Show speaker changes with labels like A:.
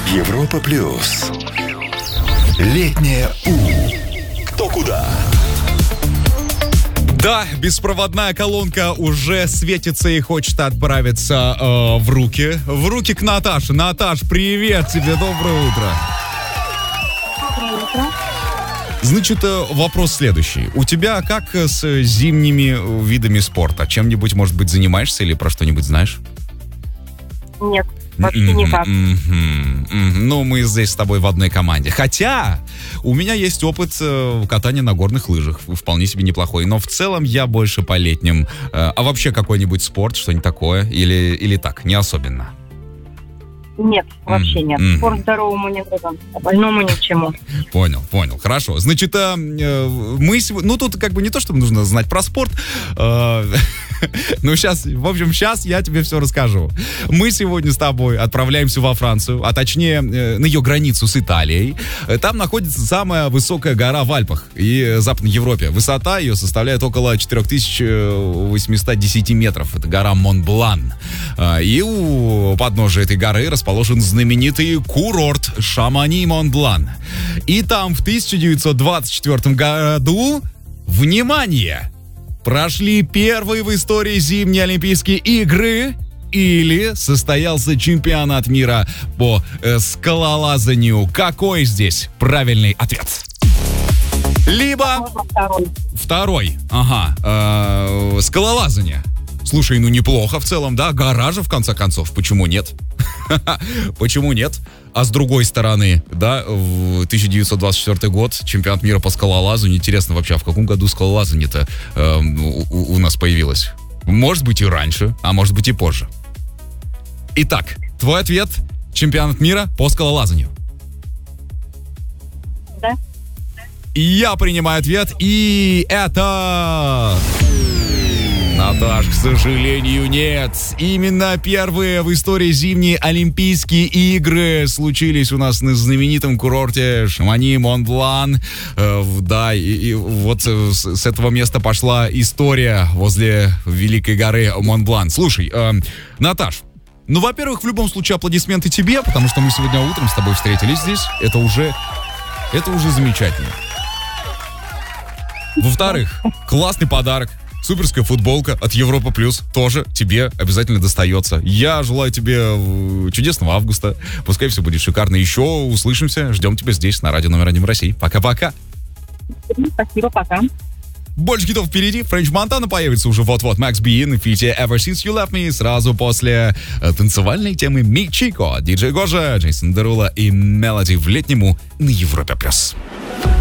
A: Европа плюс. Летнее У. Кто куда?
B: Да, беспроводная колонка уже светится и хочет отправиться в руки к Наташе. Наташ, привет тебе, доброе утро.
C: Доброе утро.
B: Значит, вопрос следующий. У тебя как с зимними видами спорта? Чем-нибудь, может быть, занимаешься или про что-нибудь знаешь?
C: Нет, вообще никак.
B: Ну, мы здесь с тобой в одной команде. Хотя у меня есть опыт катания на горных лыжах. Вполне себе неплохой. Но в целом я больше по летним. А вообще какой-нибудь спорт, что-нибудь такое? Или так, не особенно?
C: Нет, вообще нет. Спорт здоровому не нужен, а больному ни к чему.
B: Понял. Хорошо. Значит, мы сегодня... Ну, тут как бы не то, чтобы нужно знать про спорт. Ну, сейчас я тебе все расскажу. Мы сегодня с тобой отправляемся во Францию, а точнее на ее границу с Италией. Там находится самая высокая гора в Альпах и Западной Европе. Высота ее составляет около 4810 метров. Это гора Монблан. И у подножия этой горы расположен знаменитый курорт Шамани-Монблан. И там в 1924 году, внимание, прошли первые в истории зимние Олимпийские игры или состоялся чемпионат мира по скалолазанию. Какой здесь правильный ответ? Либо... Второй. Ага. Скалолазание. Слушай, ну неплохо в целом, да? Гора же, в конце концов. Почему нет? Почему нет? А с другой стороны, да, в 1924 год, чемпионат мира по скалолазанию. Интересно вообще, а в каком году скалолазание-то у нас появилось? Может быть и раньше, а может быть и позже. Итак, твой ответ — чемпионат мира по скалолазанию.
C: Да.
B: Я принимаю ответ, и это... Наташ, к сожалению, нет. Именно первые в истории зимние Олимпийские игры случились у нас на знаменитом курорте Шамани-Монблан. Да, и вот с этого места пошла история возле великой горы Монблан. Слушай, Наташ, ну, во-первых, в любом случае аплодисменты тебе, потому что мы сегодня утром с тобой встретились здесь. Это уже замечательно. Во-вторых, классный подарок. Суперская футболка от Европа Плюс тоже тебе обязательно достается. Я желаю тебе чудесного августа. Пускай все будет шикарно. Еще услышимся. Ждем тебя здесь, на радио номер 1 в России. Пока-пока.
C: Спасибо, пока.
B: Больше хитов впереди. Френч Монтана появится уже вот-вот. Макс Би на фите Ever Since You Left Me. Сразу после танцевальной темы Мичико, Диджей Гожа, Джейсон Деруло и Мелоди в летнему на Европе Плюс.